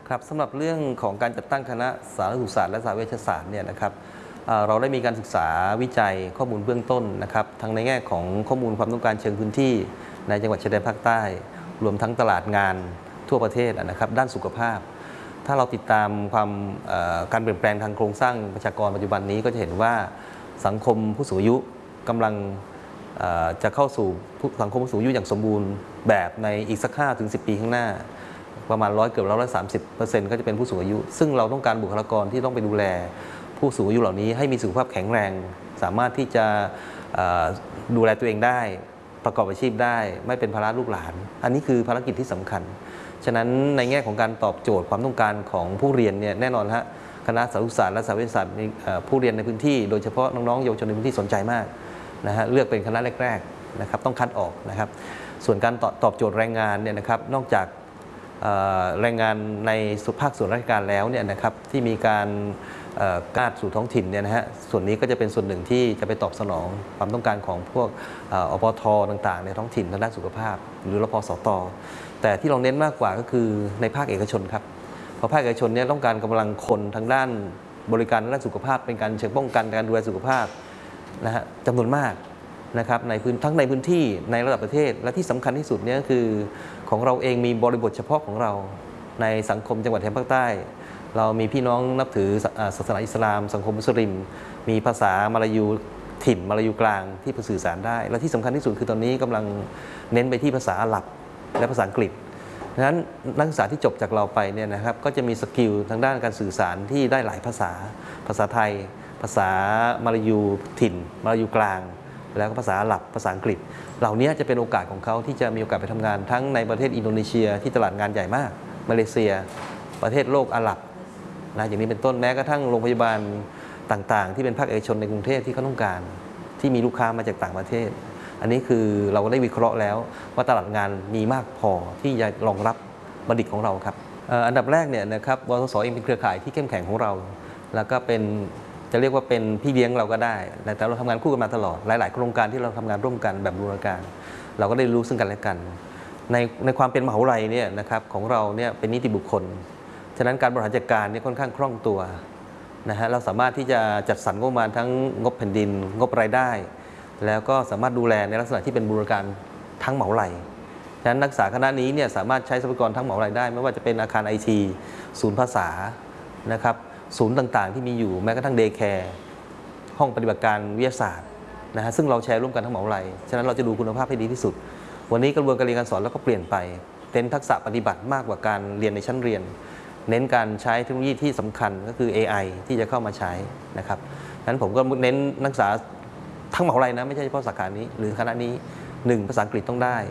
ครับสำหรับเรื่องของการจัดตั้งคณะสาธารณสุขศาสตร์และสาธารณเวชศาสตร์เนี่ยนะครับเราได้มีการศึกษาวิจัยข้อมูลเบื้องต้นนะครับทั้งในแง่ของข้อมูลความต้องการเชิงพื้นที่ในจังหวัดชายแดนภาคใต้รวมทั้งตลาดงานทั่วประเทศนะครับด้านสุขภาพถ้าเราติดตามการเปลี่ยนแปลงทางโครงสร้างประชากรปัจจุบันนี้ก็จะเห็นว่าสังคมผู้สูงอายุกำลังจะเข้าสู่สังคมผู้สูงอายุอย่างสมบูรณ์แบบในอีกสัก5-10 ปีข้างหน้าประมาณเกือบ130%ก็จะเป็นผู้สูงอายุซึ่งเราต้องการบุคลากรที่ต้องไปดูแลผู้สูงอายุเหล่านี้ให้มีสุขภาพแข็งแรงสามารถที่จะดูแลตัวเองได้ประกอบอาชีพได้ไม่เป็นภาระลูกหลานอันนี้คือภารกิจที่สำคัญฉะนั้นในแง่ของการตอบโจทย์ความต้องการของผู้เรียนเนี่ยแน่นอนฮะคณะสาธารณสุขศาสตร์และสาธารณเวชศาสตร์ผู้เรียนในพื้นที่โดยเฉพาะน้องๆเยาวชนในพื้นที่สนใจมากนะฮะเลือกเป็นคณะแรกๆนะครับต้องคัดออกนะครับส่วนการตอบโจทย์แรงงานเนี่ยนะครับนอกจากแรงงานในภาคส่วนราชการแล้วเนี่ยนะครับที่มีการกาดสู่ท้องถิ่นเนี่ยนะฮะส่วนนี้ก็จะเป็นส่วนหนึ่งที่จะไปตอบสนองความต้องการของพวกอปท.ต่างๆในท้องถิ่นทางด้านสุขภาพหรือรพสต.แต่ที่เราเน้นมากกว่าก็คือในภาคเอกชนครับเพราะภาคเอกชนเนี่ยต้องการกำลังคนทางด้านบริการด้านสุขภาพเป็นการเชิงป้องกันการดูแลสุขภาพนะฮะจำนวนมากนะครับทั้งในพื้นที่ในระดับประเทศและที่สำคัญที่สุดเนี่ยคือของเราเองมีบริบทเฉพาะของเราในสังคมจังหวัดชายแดนภาคใต้เรามีพี่น้องนับถือศาสนาอิสลามสังคมมุสลิมมีภาษามลายูถิ่นมลายูกลางที่สื่อสารได้และที่สำคัญที่สุดคือตอนนี้กำลังเน้นไปที่ภาษาอาหรับและภาษาอังกฤษดังนั้นนักศึกษาที่จบจากเราไปเนี่ยนะครับก็จะมีสกิลทางด้านการสื่อสารที่ได้หลายภาษาภาษาไทยภาษามลายูถิ่นมลายูกลางแล้วก็ภาษาอาหรับภาษาอังกฤษเหล่านี้จะเป็นโอกาสของเขาที่จะมีโอกาสไปทำงานทั้งในประเทศอินโดนีเซียที่ตลาดงานใหญ่มากมาเลเซียประเทศโลกอาหรับนะอย่างนี้เป็นต้นแม้กระทั่งโรงพยาบาลต่างๆที่เป็นภาคเอกชนในกรุงเทพที่เขาต้องการที่มีลูกค้ามาจากต่างประเทศอันนี้คือเราได้วิเคราะห์แล้วว่าตลาดงานมีมากพอที่จะรองรับบัณฑิตของเราครับอันดับแรกเนี่ยนะครับวสส.เองเป็นเครือข่ายที่เข้มแข็งของเราแล้วก็เป็นจะเรียกว่าเป็นพี่เลี้ยงเราก็ได้แต่เราทำงานคู่กันมาตลอดหลายๆโครงการที่เราทำงานร่วมกันแบบบูรณาการเราก็ได้รู้ซึ่งกันและกันในความเป็นมหาวิทยาลัยเนี่ยนะครับของเราเนี่ยเป็นนิติบุคคลฉะนั้นการบริหารจัดการเนี่ยค่อนข้างคล่องตัวนะฮะเราสามารถที่จะจัดสรรงบประมาณทั้งงบแผ่นดินงบรายได้แล้วก็สามารถดูแลในลักษณะที่เป็นบูรณาการทั้งมหาวิทยาลัยฉะนั้นนักศึกษาคณะนี้เนี่ยสามารถใช้ทรัพยากรทั้งมหาวิทยาลัยได้ไม่ว่าจะเป็นอาคารไอทีศูนย์ภาษานะครับศูนย์ต่างๆที่มีอยู่แม้กระทั่งเดย์แคร์ห้องปฏิบัติการวิทยาศาสตร์นะฮะซึ่งเราแชร์ร่วมกันทั้งมหาวิทยาลัยฉะนั้นเราจะดูคุณภาพให้ดีที่สุดวันนี้กระบวนการเรียนการสอนแล้วก็เปลี่ยนไปเน้นทักษะปฏิบัติมากกว่าการเรียนในชั้นเรียนเน้นการใช้เทคโนโลยีที่สำคัญก็คือ AI ที่จะเข้ามาใช้นะครับฉะนั้นผมก็เน้นนักศึกษาทั้งมหาวิทยาลัยนะไม่ใช่เฉพาะสาขานี้หรือคณะนี้1ภาษาอังกฤษต้องได้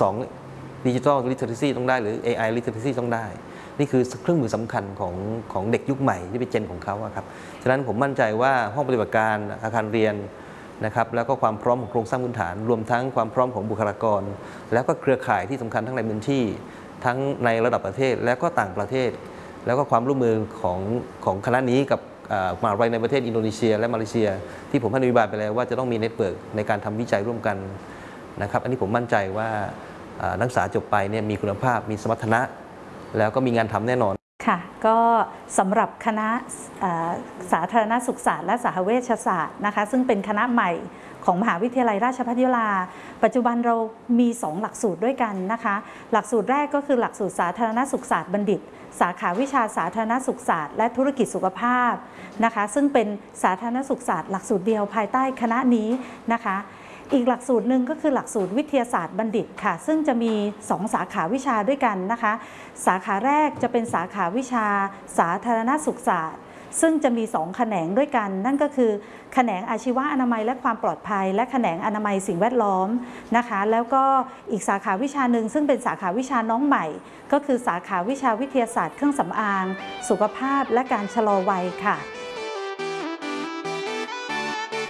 2 Digital Literacy ต้องได้หรือ AI Literacy ต้องได้นี่คือเครื่องมือสำคัญของเด็กยุคใหม่ที่เป็นเจนของเขาครับฉะนั้นผมมั่นใจว่าห้องปฏิบัติการอาคารเรียนนะครับแล้วก็ความพร้อมของโครงสร้างพื้นฐานรวมทั้งความพร้อมของบุคลากรแล้วก็เครือข่ายที่สำคัญทั้งในพื้นที่ทั้งในระดับประเทศแล้วก็ต่างประเทศแล้วก็ความร่วมมือของคณะนี้กับมหาวิทยาลัยในประเทศอินโดนีเซียและมาเลเซียที่ผมให้นโยบายไปแล้วว่าจะต้องมีเน็ตเวิร์กในการทำวิจัยร่วมกันนะครับอันนี้ผมมั่นใจว่านักศึกษาจบไปเนี่ยมีคุณภาพมีสมรรถนะแล้วก็มีงานทำแน่นอนค่ะก็สำหรับคณะสาธารณสุขศาสตร์และสาธารณเวชศาสตร์นะคะซึ่งเป็นคณะใหม่ของมหาวิทยาลัยราชภัฏยะลาปัจจุบันเรามี2หลักสูตรด้วยกันนะคะหลักสูตรแรกก็คือหลักสูตรสาธารณสุขศาสตร์บัณฑิตสาขาวิชาสาธารณสุขศาสตร์และธุรกิจสุขภาพนะคะซึ่งเป็นสาธารณสุขศาสตร์หลักสูตรเดียวภายใต้คณะนี้นะคะอีกหลักสูตรหนึ่งก็คือหลักสูตรวิทยาศาสตร์บัณฑิตค่ะซึ่งจะมี2สาขาวิชาด้วยกันนะคะสาขาแรกจะเป็นสาขาวิชาสาธารณสุขศาสตร์ซึ่งจะมี2แขนงด้วยกันนั่นก็คือแขนงอาชีวะอนามัยและความปลอดภัยและแขนงอนามัยสิ่งแวดล้อมนะคะแล้วก็อีกสาขาวิชาหนึ่งซึ่งเป็นสาขาวิชาน้องใหม่ก็คือสาขาวิชาวิทยาศาสตร์เครื่องสำอางสุขภาพและการชะลอวัยค่ะซึ่ง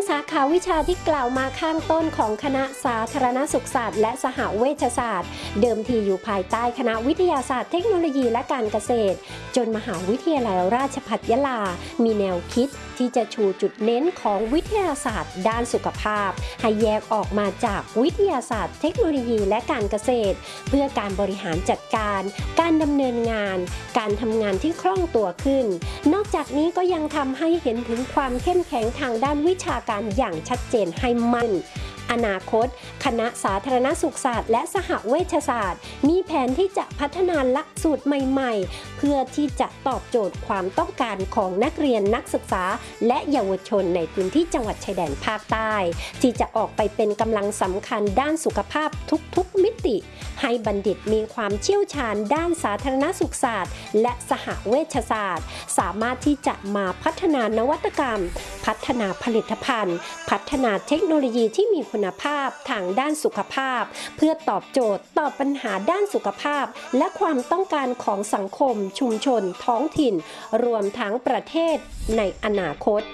สาขาวิชาที่กล่าวมาข้างต้นของคณะสาธารณสุขศาสตร์และสหเวชศาสตร์เดิมทีอยู่ภายใต้คณะวิทยาศาสตร์เทคโนโลยีและการเกษตรจนมหาวิทยาลัยราชภัฏยะลามีแนวคิดที่จะชูจุดเน้นของวิทยาศาสตร์ด้านสุขภาพให้แยกออกมาจากวิทยาศาสตร์เทคโนโลยีและการเกษตรเพื่อการบริหารจัดการการดำเนินงานการทำงานที่คล่องตัวขึ้นนอกจากนี้ก็ยังทำให้เห็นถึงความเข้มแข็งทางด้านวิชาการอย่างชัดเจนให้มั่นอนาคตคณะสาธารณสุขศาสตร์และสหเวชศาสตร์มีแผนที่จะพัฒนาหลักสูตรใหม่ๆเพื่อที่จะตอบโจทย์ความต้องการของนักเรียนนักศึกษาและเยาวชนในพื้นที่จังหวัดชายแดนภาคใต้ที่จะออกไปเป็นกำลังสำคัญด้านสุขภาพทุกๆมิติให้บัณฑิตมีความเชี่ยวชาญด้านสาธารณสุขศาสตร์และสหเวชศาสตร์สามารถที่จะมาพัฒนานวัตกรรมพัฒนาผลิตภัณฑ์พัฒนาเทคโนโลยีที่มีคุณภาพทางด้านสุขภาพเพื่อตอบโจทย์ต่อปัญหาด้านสุขภาพและความต้องการของสังคมชุมชนท้องถิ่นรวมทั้งประเทศในอนาคต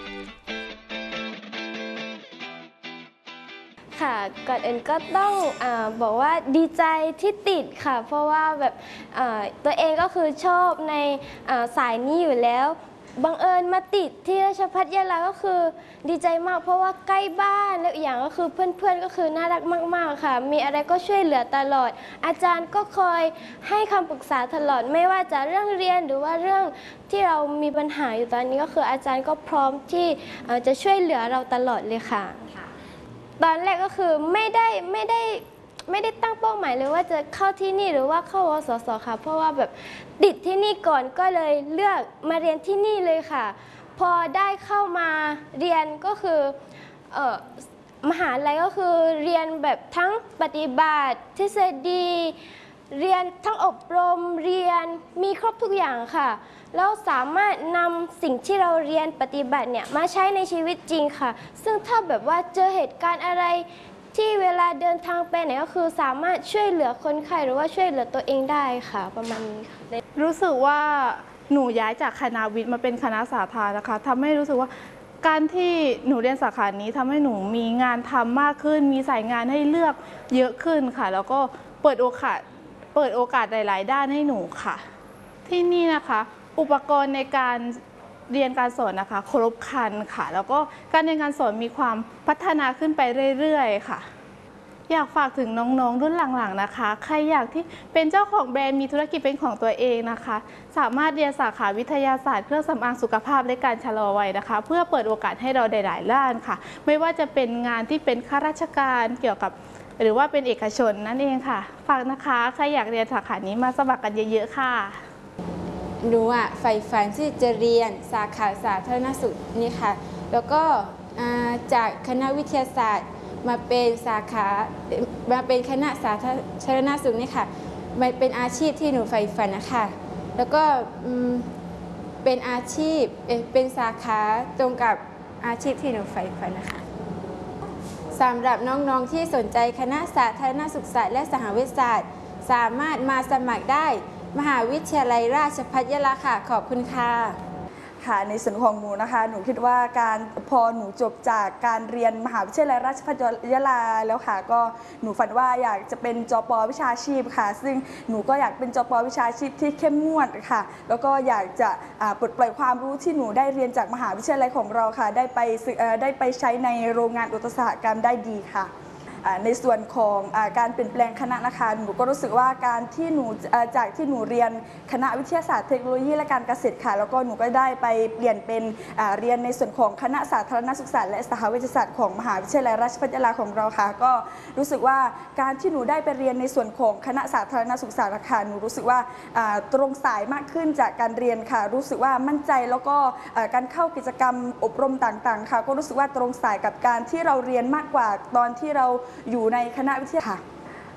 ค่ะก่อนอื่นก็ต้องบอกว่าดีใจที่ติดค่ะเพราะว่าแบบตัวเองก็คือชอบในสายนี้อยู่แล้วบังเอิญมาติดที่ราชภัฏยะลาก็คือดีใจมากเพราะว่าใกล้บ้านแล้วอีกอย่างก็คือเพื่อนๆก็คือน่ารักมากๆค่ะมีอะไรก็ช่วยเหลือตลอดอาจารย์ก็คอยให้คำปรึกษาตลอดไม่ว่าจะเรื่องเรียนหรือว่าเรื่องที่เรามีปัญหาอยู่ตอนนี้ก็คืออาจารย์ก็พร้อมที่จะช่วยเหลือเราตลอดเลยค่ะตอนแรกก็คือไม่ได้ตั้งเป้าหมายเลยว่าจะเข้าที่นี่หรือว่าเข้าวสสค่ะเพราะว่าแบบติดที่นี่ก่อนก็เลยเลือกมาเรียนที่นี่เลยค่ะพอได้เข้ามาเรียนก็คือมหาลัยก็คือเรียนแบบทั้งปฏิบัติทฤษฎีเรียนทั้งอบรมเรียนมีครบทุกอย่างค่ะแล้วสามารถนำสิ่งที่เราเรียนปฏิบัติเนี่ยมาใช้ในชีวิตจริงค่ะซึ่งถ้าแบบว่าเจอเหตุการณ์อะไรที่เวลาเดินทางไปไหนก็คือสามารถช่วยเหลือคนไข้หรือว่าช่วยเหลือตัวเองได้ค่ะประมาณนี้ค่ะรู้สึกว่าหนูย้ายจากคณะวิทย์มาเป็นคณะสาธารณนะคะทำให้รู้สึกว่าการที่หนูเรียนสาขานี้ทำให้หนูมีงานทำมากขึ้นมีสายงานให้เลือกเยอะขึ้นค่ะแล้วก็เปิดโอกาสหลายๆด้านให้หนูค่ะที่นี่นะคะอุปกรณ์ในการเรียนการสอนนะคะครบครันค่ะแล้วก็การเรียนการสอนมีความพัฒนาขึ้นไปเรื่อยๆค่ะอยากฝากถึงน้องๆรุ่นหลังๆนะคะใครอยากที่เป็นเจ้าของแบรนด์มีธุรกิจเป็นของตัวเองนะคะสามารถเรียนสาขาวิทยาศาสตร์เครื่องสำอางสุขภาพและการชะลอวัยนะคะเพื่อเปิดโอกาสให้เราหลายๆด้านค่ะไม่ว่าจะเป็นงานที่เป็นข้าราชการเกี่ยวกับหรือว่าเป็นเอกชนนั่นเองค่ะฝากนะคะใครอยากเรียนสาขานี้มาสมัครกันเยอะๆค่ะหนูใฝ่ฝันที่จะเรียนสาขาสาธารณสุขนี่ค่ะแล้วก็จากคณะวิทยาศาสตร์มาเป็นคณะสาธารณสุขนี่ค่ะมันเป็นอาชีพที่หนูใฝ่ฝันนะคะแล้วก็เป็นอาชีพเป็นสาขาตรงกับอาชีพที่หนูใฝ่ฝันนะคะสำหรับน้องๆที่สนใจคณะสาธารณสุขศาสตร์และสหเวชศาสตร์สามารถมาสมัครได้มหาวิทยาลัยราชภัฏยะลาค่ะขอบคุณค่ะค่ะในส่วนของหนูนะคะหนูคิดว่าพอหนูจบจากการเรียนมหาวิทยาลัยราชภัฏยะลาแล้วค่ะก็หนูฝันว่าอยากจะเป็นจป.วิชาชีพค่ะซึ่งหนูก็อยากเป็นจป.วิชาชีพที่เข้มงวดค่ะแล้วก็อยากจะปลดปล่อยความรู้ที่หนูได้เรียนจากมหาวิทยาลัยของเราค่ะได้ไปใช้ในโรงงานอุตสาหกรรมได้ดีค่ะในส่วนของการเปลี่ยนแปลงคณะนะคะหนูก็รู้สึกว่าการที่หนูจากที่หนูเรียนคณะวิทยาศาสตร์เทคโนโลยีและการเกษตรค่ะแล้วก็หนูก็ได้ไปเปลี่ยนเป็นเรียนในส่วนของคณะสาธารณสุขศาสตร์และสหเวชศาสตร์ของมหาวิทยาลัยราชภัฏยะลาของเราค่ะก็รู้สึกว่าการที่หนูได้ไปเรียนในส่วนของคณะสาธารณสุขศาสตร์ค่ะหนูรู้สึกว่าตรงสายมากขึ้นจากการเรียนค่ะรู้สึกว่ามั่นใจแล้วก็การเข้ากิจกรรมอบรมต่างๆค่ะก็รู้สึกว่าตรงสายกับการที่เราเรียนมากกว่าตอนที่เราอยู่ในคณะวิทยาศาสตร์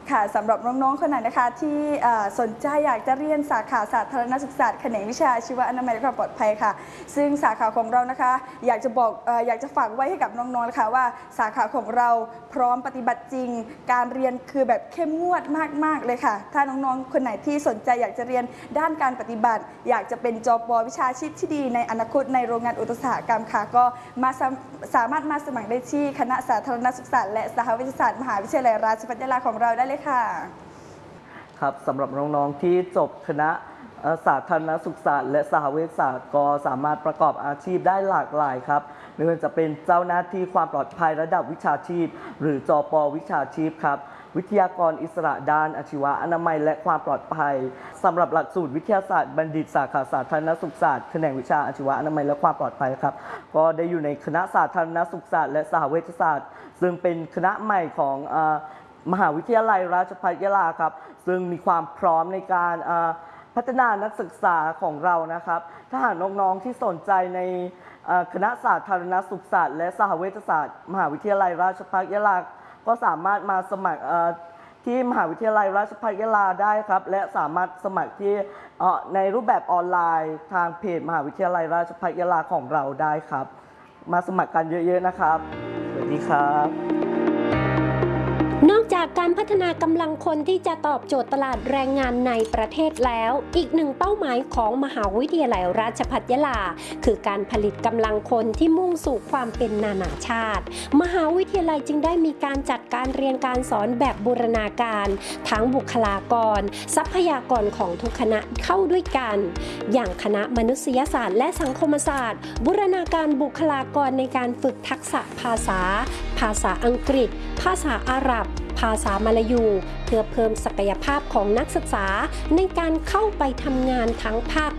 ค่ะสำหรับน้องๆคนไหนนะคะที่สนใจอยากจะเรียนสาขาสาธารณสุขศาสตร์แขนงวิชาชีวอนามัยและความปลอดภัยค่ะซึ่งสาขาของเรานะคะอยากจะฝากไว้ให้กับน้องๆนะคะว่าสาขาของเราพร้อมปฏิบัติจริงการเรียนคือแบบเข้มงวดมากๆเลยค่ะถ้าน้องๆคนไหนที่สนใจอยากจะเรียนด้านการปฏิบัติอยากจะเป็นจป.วิชาชีพที่ดีในอนาคตในโรงงานอุตสาหกรรมค่ะก็สามารถมาสมัครได้ที่คณะสาธารณสุขศาสตร์และสหวิทยาศาสตร์มหาวิทยาลัยราชภัฏยะลาของเราได้เลยค่ะครับสำหรับน้องๆที่จบคณะสาธารณสุขศาสตร์และสหวิทยาศาสตร์ก็สามารถประกอบอาชีพได้หลากหลายครับไม่ว่าจะเป็นเจ้าหน้าที่ความปลอดภัยระดับวิชาชีพหรือจป.วิชาชีพครับวิทยากรอิสระด้านอาชีวะอนามัยและความปลอดภัยสำหรับหลักสูตรวิทยาศาสตร์บัณฑิตสาขาสาธารณสุขศาสตร์แขนงวิชาอาชีวะอนามัยและความปลอดภัยครับก็ได้อยู่ในคณะสาธารณสุขศาสตร์และสหวิทยาศาสตร์ซึ่งเป็นคณะใหม่ของมหาวิทยาลัยราชภัฏยะลาครับซึ่งมีความพร้อมในการพัฒนานักศึกษาของเรานะครับถ้าหากน้องๆที่สนใจในคณะสาธารณสุขศาสตร์และสหวิทยาศาสตร์มหาวิทยาลัยราชภัฏยะลาก็สามารถมาสมัครที่มหาวิทยาลัยราชภัฏยะลาได้ครับและสามารถสมัครที่ในรูปแบบออนไลน์ทางเพจมหาวิทยาลัยราชภัฏยะลาของเราได้ครับมาสมัครกันเยอะๆนะครับสวัสดีครับนอกจากการพัฒนากำลังคนที่จะตอบโจทย์ตลาดแรงงานในประเทศแล้วอีกหนึ่งเป้าหมายของมหาวิทยาลัยราชภัฏยะลาคือการผลิตกำลังคนที่มุ่งสู่ความเป็นนานาชาติมหาวิทยาลัยจึงได้มีการจัดการเรียนการสอนแบบบูรณาการทั้งบุคลากรทรัพยากรของทุกคณะเข้าด้วยกันอย่างคณะมนุษยศาสตร์และสังคมศาสตร์บูรณาการบุคลากรในการฝึกทักษะภาษาอังกฤษภาษาอาหรับภาษามลายูเพื่อเพิ่มศักยภาพของนักศึกษาในการเข้าไปทำงานทั้งภาค